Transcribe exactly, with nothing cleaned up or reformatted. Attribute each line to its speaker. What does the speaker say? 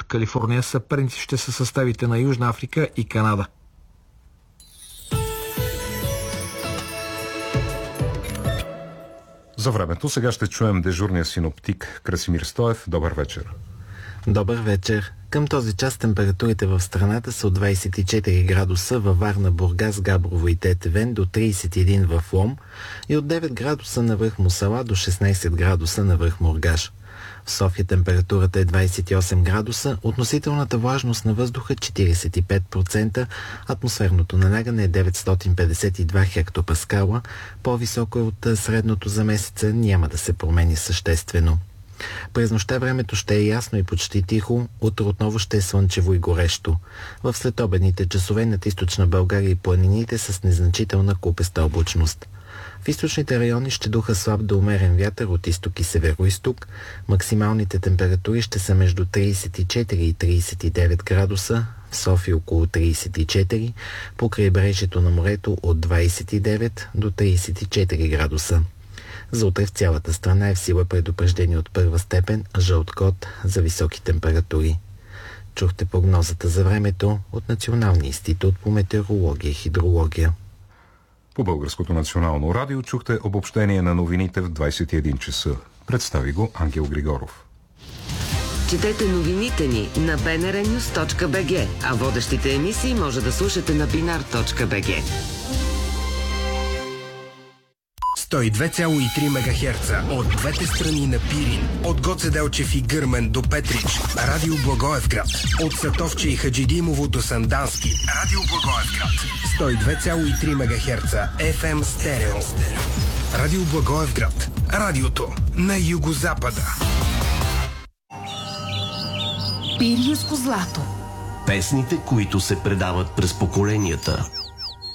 Speaker 1: Калифорния. Съперници ще са съставите на Южна Африка и Канада.
Speaker 2: За времето сега ще чуем дежурния синоптик Красимир Стоев. Добър вечер.
Speaker 3: Добър вечер. Към този час температурите в страната са от двадесет и четири градуса във Варна, Бургас, Габрово и Тетевен до тридесет и един в Лом и от девет градуса на връх Мусала до шестнадесет градуса на връх Мургаш. В София температурата е двадесет и осем градуса, относителната влажност на въздуха четиридесет и пет процента, атмосферното налягане е деветстотин петдесет и два хектопаскала, по-високо е от средното за месеца, няма да се промени съществено. През нощта времето ще е ясно и почти тихо, утре отново ще е слънчево и горещо. В следобедните часове над източна България и планините с незначителна купеста облачност. В източните райони ще духа слаб до умерен вятър от изток и североизток. Максималните температури ще са между тридесет и четири и тридесет и девет градуса, в София около тридесет и четири, по крайбрежието на морето от двадесет и девет до тридесет и четири градуса. За утре в цялата страна е в сила предупреждение от първа степен, жълт код за високи температури. Чухте прогнозата за времето от Националния институт по метеорология и хидрология.
Speaker 2: По Българското национално радио чухте обобщение на новините в двадесет и един часа. Представи го Ангел Григоров.
Speaker 4: Четете новините ни на би ен ар нюз точка би джи, а водещите емисии може да слушате на бинар точка би джи.
Speaker 5: сто и две цяло и три мегахерца от двете страни на Пирин, от Гоце Делчев и Гърмен до Петрич, Радио Благоевград, от Сатовче и Хаджидимово до Сандански, Радио Благоевград, сто и две цяло и три мегахерца еф ем стерео. Радио Благоевград, радиото на югозапада.
Speaker 6: Пиринско злато.
Speaker 7: Песните, които се предават през поколенията.